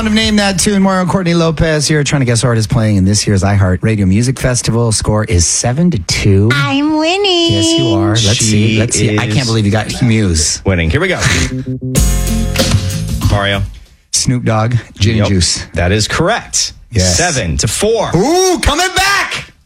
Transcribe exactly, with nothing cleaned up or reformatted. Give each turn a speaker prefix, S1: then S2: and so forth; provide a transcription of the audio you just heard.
S1: round of Name That Tune. Mario Courtney Lopez here trying to guess what artist playing in this year's iHeart Radio Music Festival. Score is seven to two.
S2: I'm winning.
S1: Yes, you are. Let's
S3: She
S1: see. Let's see. I
S3: is-
S1: can't believe you got Muse.
S3: Winning. Here we go. Mario.
S1: Snoop Dogg, Gin
S3: Yep,
S1: and Juice.
S3: That is correct.
S1: Yes.
S3: Seven to four.
S1: Ooh, coming back.